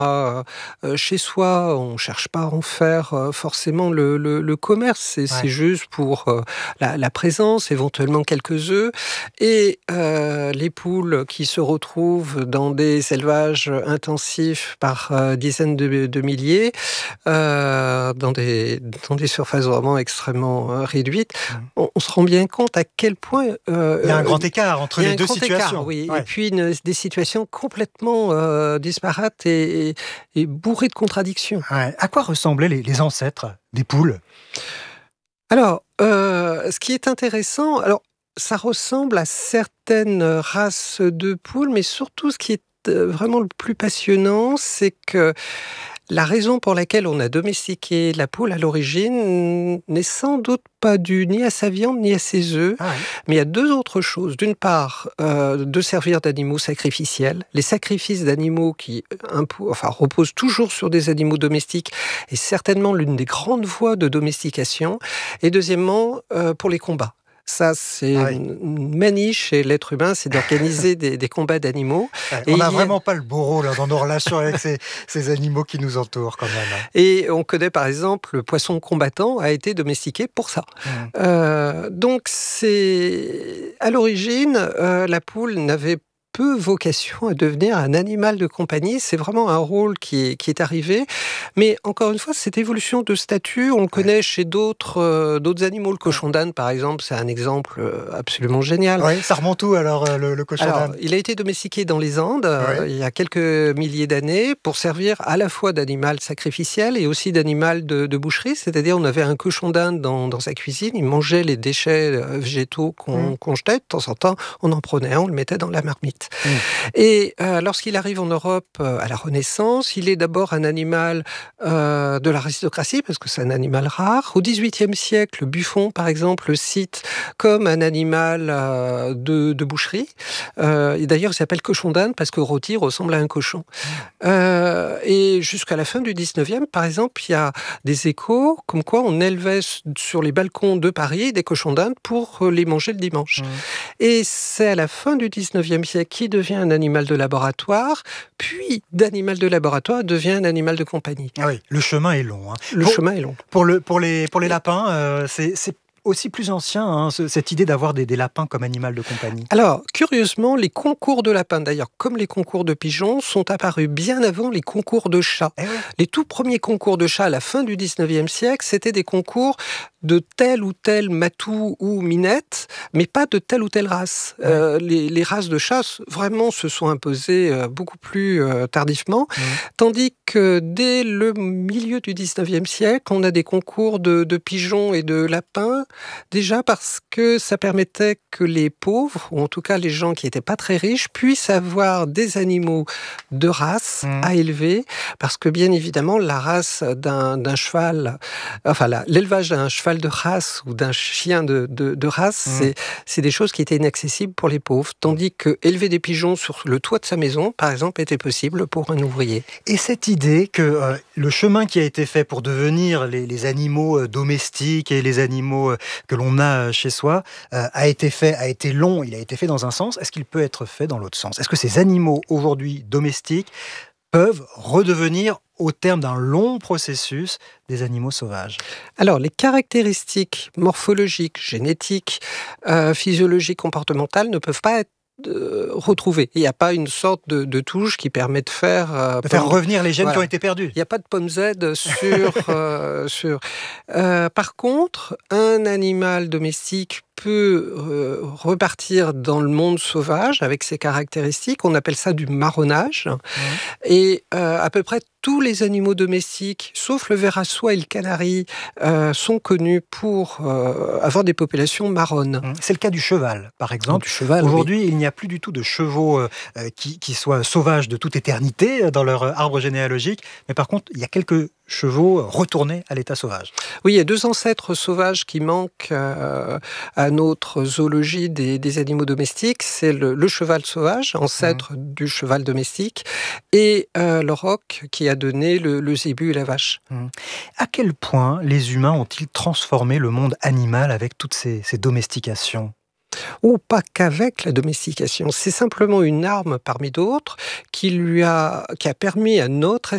chez soi, on cherche pas à en faire, forcément le commerce. C'est Ouais. juste pour, la présence, éventuellement quelques œufs et les poules qui se retrouvent dans des élevages intensifs par, dizaines de milliers, dans des surfaces vraiment extrêmement, réduites, Mmh. on se rend bien compte à quel point, Il y a un grand écart entre il y a les un 2 grand écart, situations. oui, et Ouais. puis des situations complètement, disparates et bourrées de contradictions. Ouais. À quoi ressemblaient les ancêtres des poules? Alors, ce qui est intéressant, alors ça ressemble à certaines races de poules, mais surtout ce qui est, vraiment le plus passionnant, c'est que la raison pour laquelle on a domestiqué la poule à l'origine n'est sans doute pas due ni à sa viande ni à ses œufs, Ah ouais. mais il y a 2 autres choses. D'une part, de servir d'animaux sacrificiels. Les sacrifices d'animaux qui, reposent toujours sur des animaux domestiques est certainement l'une des grandes voies de domestication. Et deuxièmement, pour les combats. Ça, c'est Ah oui. une manie chez l'être humain, c'est d'organiser des combats d'animaux. Ouais. Et On n'a il y a vraiment pas le beau rôle, hein, dans nos relations avec ces animaux qui nous entourent quand même, hein. Et on connaît par exemple le poisson combattant a été domestiqué pour ça. Mmh. Donc c'est à l'origine, la poule n'avait peu vocation à devenir un animal de compagnie. C'est vraiment un rôle qui est arrivé. Mais encore une fois, cette évolution de statut, on le Ouais. connaît chez d'autres animaux. Le Ouais. cochon d'Inde, par exemple, c'est un exemple, absolument génial. Ouais, ça remonte où alors, le cochon Alors, d'Inde? il a été domestiqué dans les Andes, Ouais. il y a quelques milliers d'années pour servir à la fois d'animal sacrificiel et aussi d'animal de boucherie. C'est-à-dire, on avait un cochon d'Inde dans sa cuisine, il mangeait les déchets, végétaux Mmh. qu'on jetait. De temps en temps, on en prenait un, on le mettait dans la marmite. Mmh. Et lorsqu'il arrive en Europe, à la Renaissance, il est d'abord un animal, de l'aristocratie parce que c'est un animal rare. Au XVIIIe siècle, Buffon, par exemple, le cite comme un animal, de boucherie. Et d'ailleurs, il s'appelle cochon d'Inde parce que rôti ressemble à un cochon. Et jusqu'à la fin du 19e, par exemple, il y a des échos comme quoi on élevait sur les balcons de Paris des cochons d'Inde pour les manger le dimanche. Mmh. Et c'est à la fin du 19e siècle qu'il devient un animal de laboratoire, puis d'animal de laboratoire devient un animal de compagnie. Ah oui, le chemin est long, hein. Le Pour chemin est long. pour les lapins, c'est aussi plus ancien, hein, cette idée d'avoir des lapins comme animal de compagnie. Alors, curieusement, les concours de lapins, d'ailleurs, comme les concours de pigeons, sont apparus bien avant les concours de chats. Eh oui. Les tout premiers concours de chats à la fin du 19e siècle, c'était des concours de tel ou tel matou ou minette, mais pas de telle ou telle race. Ouais. Les races de chats, vraiment, se sont imposées beaucoup plus tardivement, Mmh. tandis que dès le milieu du 19e siècle, on a des concours de pigeons et de lapins. Déjà parce que ça permettait que les pauvres, ou en tout cas les gens qui n'étaient pas très riches, puissent avoir des animaux de race Mmh. à élever. Parce que bien évidemment, la race d'un cheval, l'élevage d'un cheval de race ou d'un chien de race, Mmh. c'est des choses qui étaient inaccessibles pour les pauvres. Tandis que élever des pigeons sur le toit de sa maison, par exemple, était possible pour un ouvrier. Et cette idée que, le chemin qui a été fait pour devenir les animaux, domestiques et les animaux, que l'on a, chez soi, a été long, il a été fait dans un sens. Est-ce qu'il peut être fait dans l'autre sens? Est-ce que ces animaux aujourd'hui domestiques peuvent redevenir, au terme d'un long processus, des animaux sauvages? Alors, les caractéristiques morphologiques, génétiques, physiologiques, comportementales ne peuvent pas être retrouvées. Il n'y a pas une sorte de touche qui permet de faire... De faire revenir les gènes qui Voilà. ont été perdus? Il n'y a pas de pomme Z sur. Par contre, un animal domestique peut repartir dans le monde sauvage avec ses caractéristiques. On appelle ça du marronnage. Mmh. Et à peu près tous les animaux domestiques, sauf le ver à soie et le canari, sont connus pour avoir des populations marronnes. Mmh. C'est le cas du cheval, par exemple. Du cheval, oui. Aujourd'hui, il n'y a plus du tout de chevaux qui soient sauvages de toute éternité dans leur arbre généalogique, mais par contre, il y a quelques chevaux retournés à l'état sauvage. Oui, il y a 2 ancêtres sauvages qui manquent à notre zoologie des animaux domestiques. C'est le cheval sauvage, ancêtre du cheval domestique, et le roc qui a donné le zébu et la vache. Mmh. À quel point les humains ont-ils transformé le monde animal avec toutes ces domestications? Ou pas qu'avec la domestication. C'est simplement une arme parmi d'autres qui a permis à notre